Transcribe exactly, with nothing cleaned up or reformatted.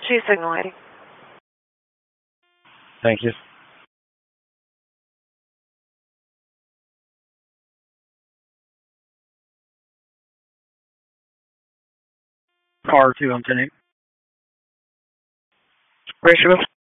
She's signaling. Thank you. Car two on ten eight. Where's she moving?